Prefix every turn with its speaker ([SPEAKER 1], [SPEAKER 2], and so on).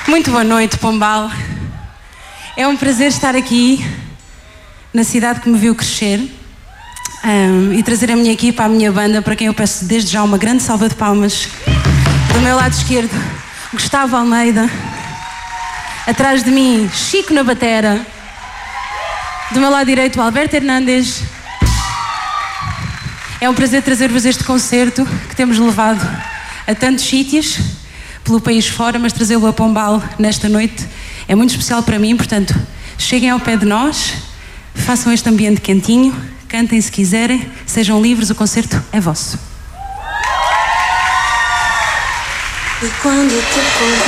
[SPEAKER 1] Muito boa noite, Pombal. É um prazer estar aqui na cidade que me viu crescer e trazer a minha equipa, a minha banda, para quem eu peço desde já uma grande salva de palmas. Do meu lado esquerdo, Gustavo Almeida. Atrás de mim, Chico na batera. Do meu lado direito, Alberto Hernandes. É um prazer trazer-vos este concerto que temos levado a tantos sítios pelo país fora, mas trazê-lo a Pombal nesta noite é muito especial para mim. Portanto, cheguem ao pé de nós, façam este ambiente quentinho, cantem se quiserem, sejam livres, o concerto é vosso.
[SPEAKER 2] E quando te